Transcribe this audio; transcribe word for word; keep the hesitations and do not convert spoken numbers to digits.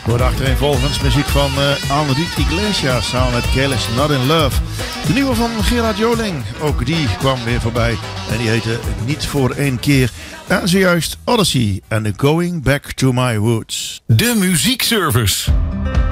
Wordt achtereenvolgens muziek van uh, Enrique Iglesias samen met Careless Not In Love. De nieuwe van Gerard Joling, ook die kwam weer voorbij. En die heette Niet Voor Één Keer. En zojuist Odyssey en Going Back To My Roots. De muziekservice.